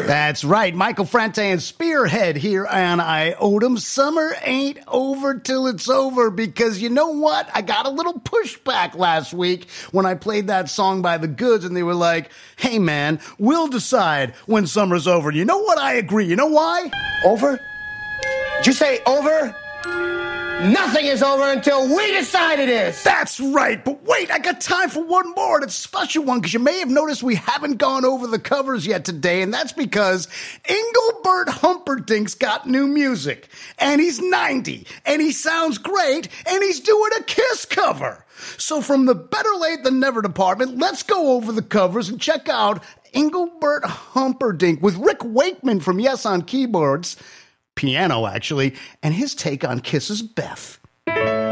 That's right. Michael Franti and Spearhead here on IOTM. Summer ain't over till it's over, because you know what? I got a little pushback last week when I played that song by The Goods, and they were like, hey man, we'll decide when summer's over. You know what? I agree. You know why? Over? Did you say over? Nothing is over until we decide it is. That's right. But wait, I got time for one more, and it's a special one, because you may have noticed we haven't gone over the covers yet today, and that's because Engelbert Humperdinck's got new music, and he's 90, and he sounds great, and he's doing a Kiss cover. So from the better late than never department, let's go over the covers and check out Engelbert Humperdinck with Rick Wakeman from Yes on keyboards, piano actually, and his take on Kiss's Beth.